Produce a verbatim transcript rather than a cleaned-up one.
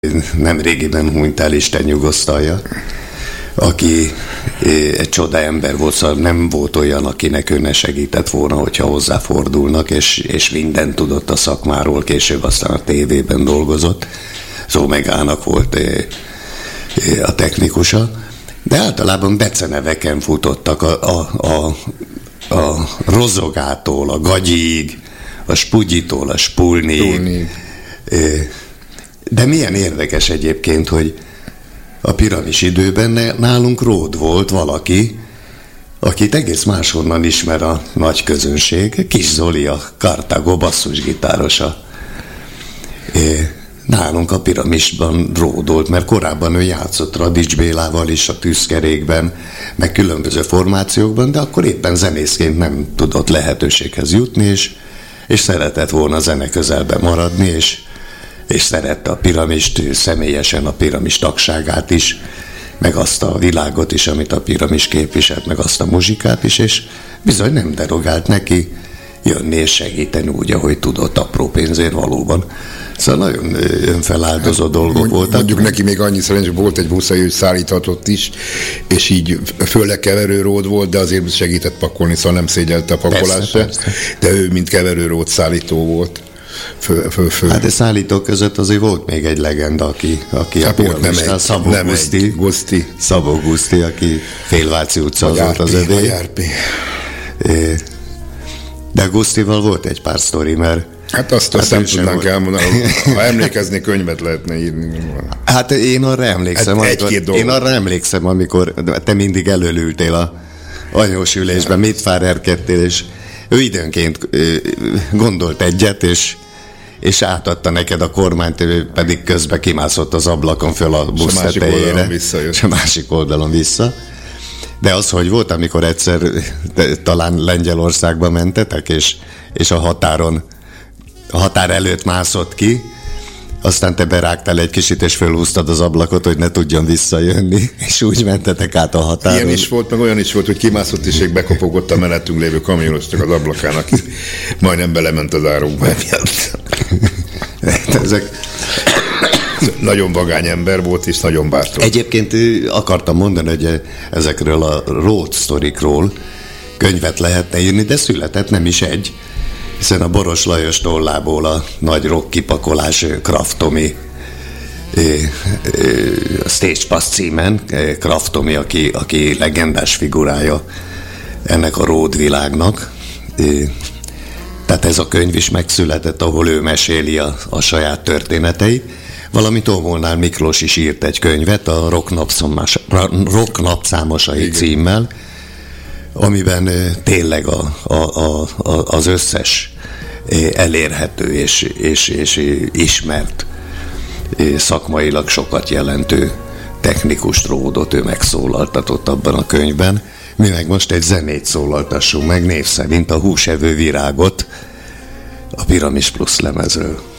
Nem régiben hunyt el, Isten nyugosztalja, aki egy csoda ember volt, szóval nem volt olyan, akinek ő ne segített volna, hogyha hozzáfordulnak, és, és mindent tudott a szakmáról, később aztán a tévében dolgozott, az Omegának volt a technikusa, de általában beceneveken futottak a, a, a, a rozogától, a gagyig, a spugyitól, a spulnig. De milyen érdekes egyébként, hogy a piramis időben nálunk Ród volt valaki, akit egész máshonnan ismer a nagy közönség, Kis Zoli, a Kartágó basszusgitárosa. Nálunk a piramisban ródolt, mert korábban ő játszott Radics Bélával is a Tűzkerékben, meg különböző formációkban, de akkor éppen zenészként nem tudott lehetőséghez jutni, és, és szeretett volna zene közelben maradni, és és szerette a piramist, személyesen a piramis tagságát is, meg azt a világot is, amit a piramis képviselt, meg azt a muzsikát is, és bizony nem derogált neki jönni és segíteni úgy, ahogy tudott, apró pénzért valóban. Szóval nagyon önfeláldozó hát, dolgok mond, voltak. Mondjuk neki még annyi szerencsé, volt egy busz, hogy szállíthatott is, és így főleg keverőród volt, de azért segített pakolni, szóval nem szégyelte a pakolást se, de ő, mint keverőród szállító volt. Fő, fő, fő. Hát a szállítók között azért volt még egy legenda, aki, aki hát a piramistán, Szabó nem Guszti, egy, Guszti. Szabó Guszti, aki Félváci utca az volt az övé. De Gusztival volt egy pár sztori, mert hát azt, azt hát nem tudnánk elmondani. Ha emlékezni, könyvet lehetne írni. Hát én arra emlékszem, hát amikor, én arra emlékszem, amikor te mindig elölültél a anyós ülésben, mit fárerkedtél, és ő időnként gondolt egyet, és, és átadta neked a kormányt, ő pedig közben kimászott az ablakon föl a busz tetejére, és a másik oldalon vissza. De az, hogy volt, amikor egyszer talán Lengyelországba mentetek, és, és a határon, a határ előtt mászott ki, aztán te berágtál egy kicsit, és fölhúztad az ablakot, hogy ne tudjon visszajönni, és úgy mentetek át a határon. Ilyen is volt, meg olyan is volt, hogy kimászott, és még bekopogott a mellettünk lévő kamionosnak az ablakának, majdnem belement az árunkba miatt. Ezek... Nagyon vagány ember volt, és nagyon bátor. Egyébként akartam mondani, hogy ezekről a road sztorikról könyvet lehetne írni, de született nem is egy, hiszen a Boros Lajos tollából a nagy rock kipakolás Kraft Tomi Stage Pass címen, Kraft Tomi, aki, aki legendás figurája ennek a road világnak. Tehát ez a könyv is megszületett, ahol ő meséli a, a saját történeteit. Valamint Ómolnár Miklós is írt egy könyvet, a Rock napszámosai címmel, amiben tényleg a, a, a, az összes elérhető és, és, és ismert szakmailag sokat jelentő technikust, ródot ő megszólaltatott abban a könyvben. Mi meg most egy zenét szólaltassunk meg, név szerint a Húsevő virágot a Piramis Plus lemezről.